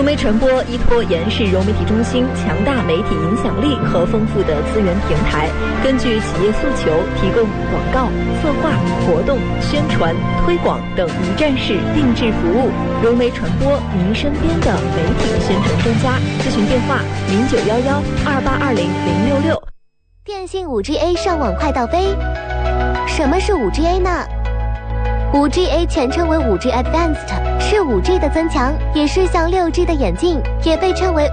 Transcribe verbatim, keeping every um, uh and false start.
媒传播依托延世融媒体中心强大媒体影响力和丰富的资源平台，根据企业诉求提供广告、策划、活动、宣传、推广等一站式定制服务。融媒传播，您身边的媒体宣传专家。咨询电话：零九幺幺二八二零零六六。 电信 五 G A 上网快到飞。什么是 五 G A 呢？ 五 G A 全称为 五 G Advanced， 是 五 G 的增强，也是向 六 G 的演进，也被称为